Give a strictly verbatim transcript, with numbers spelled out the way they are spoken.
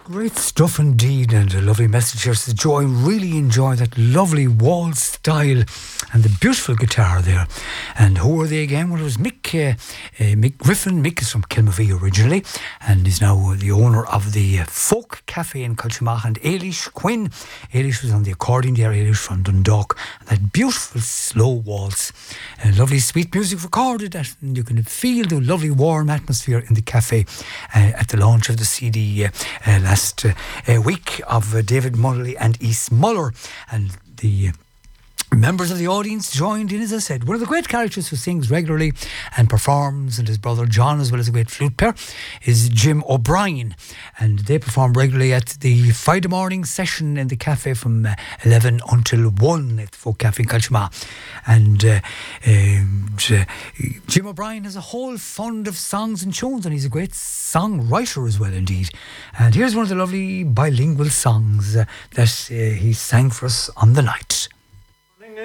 Great stuff indeed, and a lovely message here. Says Joe, I really enjoy that lovely wall style and the beautiful guitar there. And who are they again? Well, it was Mick uh, uh, Mick Griffin. Mick is from Kilmavie originally and is now the owner of the uh, Folk Cafe in Culturemach. And Eilish Quinn. Eilish was on the accordion there, Eilish from Dundalk. And that beautiful slow waltz. Uh, lovely sweet music recorded, that, and you can feel the lovely warm atmosphere in the cafe uh, at the launch of the C D uh, uh, last uh, uh, week of uh, David Mullally and East Muller. And the uh, members of the audience joined in, as I said. One of the great characters who sings regularly and performs, and his brother John, as well as a great flute player, is Jim O'Brien. And they perform regularly at the Friday morning session in the cafe from uh, eleven until one at the Folk Cafe in Culturemach. And uh, uh, Jim O'Brien has a whole fund of songs and tunes, and he's a great songwriter as well indeed. And here's one of the lovely bilingual songs uh, that uh, he sang for us on the night.